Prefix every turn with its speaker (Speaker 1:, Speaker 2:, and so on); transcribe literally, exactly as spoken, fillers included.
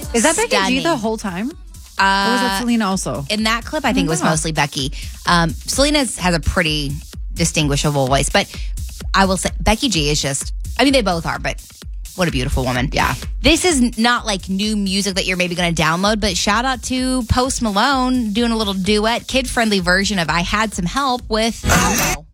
Speaker 1: Is that Becky
Speaker 2: Stunning.
Speaker 1: G the whole time?
Speaker 2: Uh,
Speaker 1: or was that Selena also?
Speaker 2: In that clip, I think it was
Speaker 1: know.
Speaker 2: mostly Becky. Um, Selena has a pretty distinguishable voice, but I will say Becky G is just, I mean, they both are, but what a beautiful woman.
Speaker 1: Yeah.
Speaker 2: This is not like new music that you're maybe going to download, but shout out to Post Malone doing a little duet, kid-friendly version of I Had Some Help with Elmo.